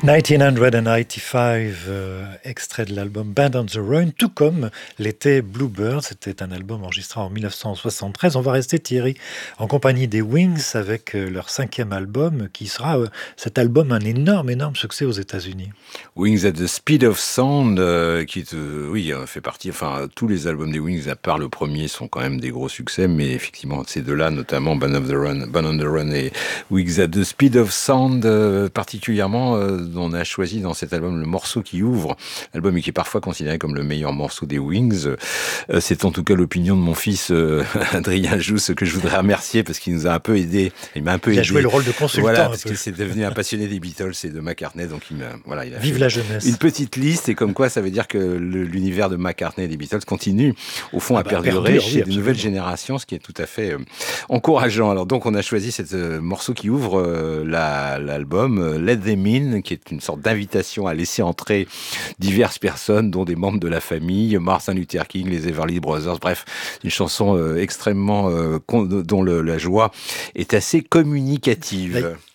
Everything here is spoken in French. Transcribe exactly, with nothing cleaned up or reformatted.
mille neuf cent quatre-vingt-quinze, euh, extrait de l'album Band on the Run, tout comme l'était Bluebird. C'était un album enregistré en mille neuf cent soixante-treize. On va rester, Thierry, en compagnie des Wings avec euh, leur cinquième album, qui sera euh, cet album un énorme, énorme succès aux États-Unis. Wings at the Speed of Sound, euh, qui euh, oui, euh, fait partie, enfin, tous les albums des Wings, à part le premier, sont quand même des gros succès, mais effectivement, ces deux-là, notamment Band of the Run, Band on the Run et Wings at the Speed of Sound, euh, particulièrement, euh, on a choisi dans cet album le morceau qui ouvre l'album et qui est parfois considéré comme le meilleur morceau des Wings. Euh, c'est en tout cas l'opinion de mon fils euh, Adrien Jousse, que je voudrais remercier parce qu'il nous a un peu aidé. Il m'a un peu il aidé. a joué le rôle de consultant. Voilà, parce qu'il s'est devenu un passionné des Beatles et de McCartney, donc il m'a, voilà, il a Vive fait la jeunesse. Une petite liste, et comme quoi ça veut dire que le, l'univers de McCartney et des Beatles continue au fond ah à bah, perdurer perdure, chez oui, de nouvelles générations, ce qui est tout à fait euh, encourageant. Alors donc on a choisi ce euh, morceau qui ouvre euh, la, l'album euh, Let Them In, qui est une sorte d'invitation à laisser entrer diverses personnes, dont des membres de la famille, Martin Luther King, les Everly Brothers, bref, une chanson euh, extrêmement euh, con, dont le, la joie est assez communicative. Oui.